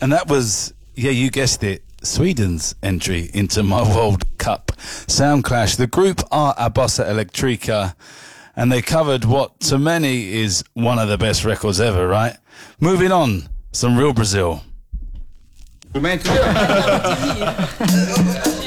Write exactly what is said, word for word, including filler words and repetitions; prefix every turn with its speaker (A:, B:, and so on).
A: And that was, yeah, you guessed it, Sweden's entry into my World Cup. Soundclash. The group are A Bossa Electrica, and they covered what to many is one of the best records ever, right? Moving on, some real Brazil.